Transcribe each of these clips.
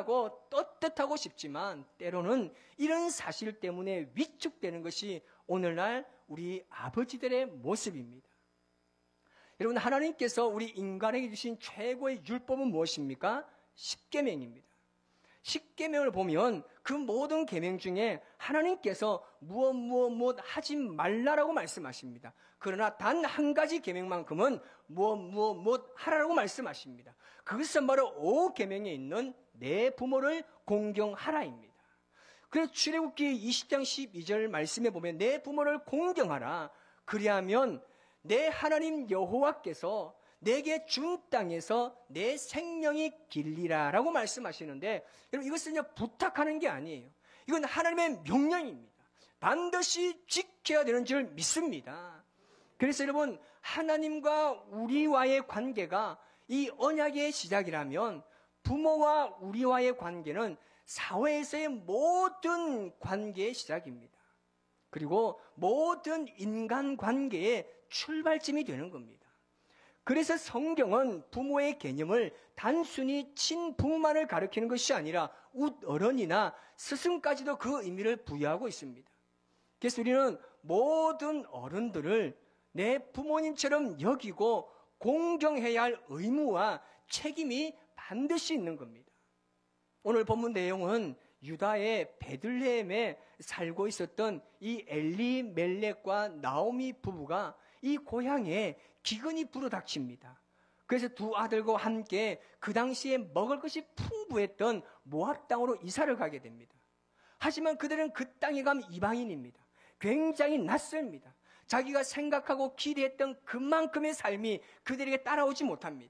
든든하고 떳떳하고 싶지만 때로는 이런 사실 때문에 위축되는 것이 오늘날 우리 아버지들의 모습입니다. 여러분, 하나님께서 우리 인간에게 주신 최고의 율법은 무엇입니까? 십계명입니다. 십계명을 보면 그 모든 계명 중에 하나님께서 무엇 하지 말라라고 말씀하십니다. 그러나 단 한 가지 계명만큼은 무엇 하라고 말씀하십니다. 그것은 바로 5계명에 있는 내 부모를 공경하라입니다. 그래서 출애굽기 20장 12절 말씀에 보면 내 부모를 공경하라. 그리하면 내 하나님 여호와께서 내게 준 땅에서 내 생명이 길리라라고 말씀하시는데, 여러분, 이것은 부탁하는 게 아니에요. 이건 하나님의 명령입니다. 반드시 지켜야 되는 줄 믿습니다. 그래서 여러분, 하나님과 우리와의 관계가 이 언약의 시작이라면 부모와 우리와의 관계는 사회에서의 모든 관계의 시작입니다. 그리고 모든 인간관계의 출발점이 되는 겁니다. 그래서 성경은 부모의 개념을 단순히 친부모만을 가리키는 것이 아니라 웃어른이나 스승까지도 그 의미를 부여하고 있습니다. 그래서 우리는 모든 어른들을 내 부모님처럼 여기고 공경해야 할 의무와 책임이 반드시 있는 겁니다. 오늘 본문 내용은 유다의 베들레헴에 살고 있었던 이 엘리멜렉과 나오미 부부가 이 고향에 기근이 불어닥칩니다. 그래서 두 아들과 함께 그 당시에 먹을 것이 풍부했던 모압 땅으로 이사를 가게 됩니다. 하지만 그들은 그 땅에 가면 이방인입니다. 굉장히 낯섭니다. 자기가 생각하고 기대했던 그만큼의 삶이 그들에게 따라오지 못합니다.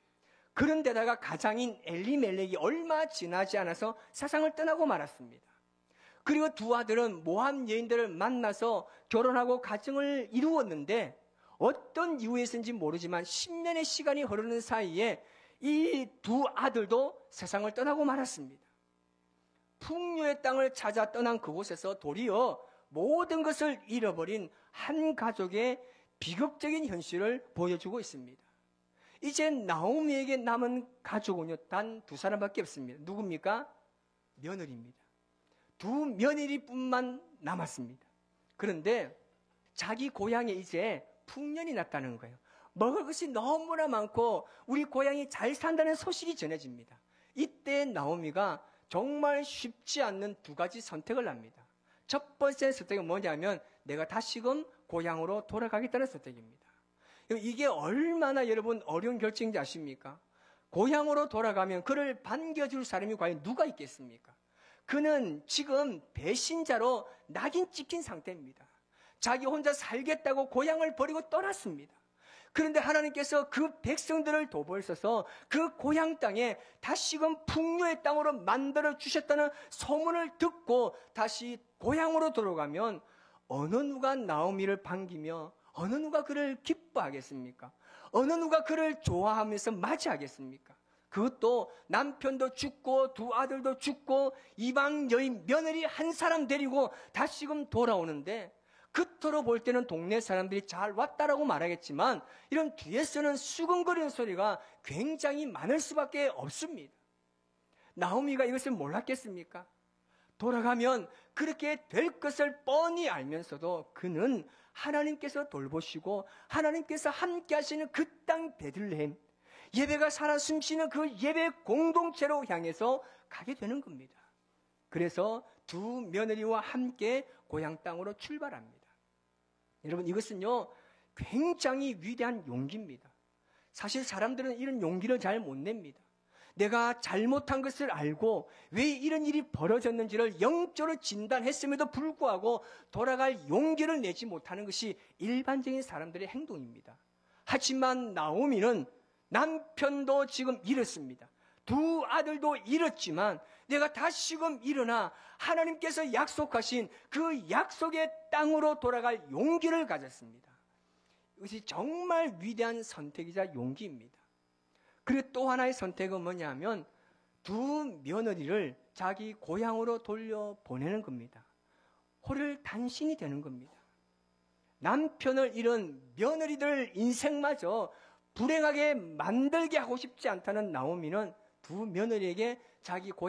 그런데다가 가장인 엘리멜렉이 얼마 지나지 않아서 세상을 떠나고 말았습니다. 그리고 두 아들은 모압 여인들을 만나서 결혼하고 가정을 이루었는데 어떤 이유에서인지 모르지만 10년의 시간이 흐르는 사이에 이 두 아들도 세상을 떠나고 말았습니다. 풍요의 땅을 찾아 떠난 그곳에서 도리어 모든 것을 잃어버린 한 가족의 비극적인 현실을 보여주고 있습니다. 이제 나오미에게 남은 가족은요, 단 두 사람밖에 없습니다. 누굽니까? 며느리입니다. 두 며느리뿐만 남았습니다. 그런데 자기 고향에 이제 풍년이 났다는 거예요. 먹을 것이 너무나 많고 우리 고향이 잘 산다는 소식이 전해집니다. 이때 나오미가 정말 쉽지 않는 두 가지 선택을 합니다. 첫 번째 선택은 뭐냐면 내가 다시금 고향으로 돌아가겠다는 선택입니다. 이게 얼마나 여러분 어려운 결정인지 아십니까? 고향으로 돌아가면 그를 반겨줄 사람이 과연 누가 있겠습니까? 그는 지금 배신자로 낙인 찍힌 상태입니다. 자기 혼자 살겠다고 고향을 버리고 떠났습니다. 그런데 하나님께서 그 백성들을 도보셔서 그 고향 땅에 다시금 풍요의 땅으로 만들어 주셨다는 소문을 듣고 다시 고향으로 돌아가면 어느 누가 나오미를 반기며 어느 누가 그를 기뻐하겠습니까? 어느 누가 그를 좋아하면서 맞이하겠습니까? 그것도 남편도 죽고 두 아들도 죽고 이방 여인 며느리 한 사람 데리고 다시금 돌아오는데 겉으로 볼 때는 동네 사람들이 잘 왔다라고 말하겠지만 이런 뒤에서는 수근거리는 소리가 굉장히 많을 수밖에 없습니다. 나오미가 이것을 몰랐겠습니까? 돌아가면 그렇게 될 것을 뻔히 알면서도 그는 하나님께서 돌보시고 하나님께서 함께 하시는 그 땅 베들레헴, 예배가 살아 숨쉬는 그 예배 공동체로 향해서 가게 되는 겁니다. 그래서 두 며느리와 함께 고향 땅으로 출발합니다. 여러분, 이것은요 굉장히 위대한 용기입니다. 사실 사람들은 이런 용기를 잘 못 냅니다. 내가 잘못한 것을 알고 왜 이런 일이 벌어졌는지를 영적으로 진단했음에도 불구하고 돌아갈 용기를 내지 못하는 것이 일반적인 사람들의 행동입니다. 하지만 나오미는 남편도 지금 잃었습니다. 두 아들도 잃었지만 내가 다시금 일어나 하나님께서 약속하신 그 약속의 땅으로 돌아갈 용기를 가졌습니다. 이것이 정말 위대한 선택이자 용기입니다. 그리고 또 하나의 선택은 뭐냐면 두 며느리를 자기 고향으로 돌려보내는 겁니다. 홀을 단신이 되는 겁니다. 남편을 잃은 며느리들 인생마저 불행하게 만들게 하고 싶지 않다는 나오미는 두 며느리에게 자기